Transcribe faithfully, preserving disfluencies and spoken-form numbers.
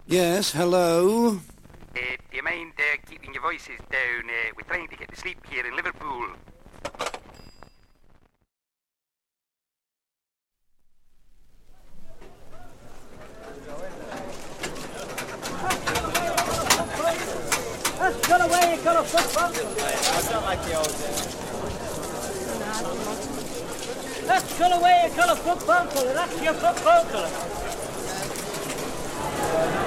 Yes, hello? Uh, do you mind uh, keeping your voices down? Uh, we're trying to get to sleep here in Liverpool. Let's get away, you got a football. I don't like the old days. Let's get away, you got a football colour. That's your football colour.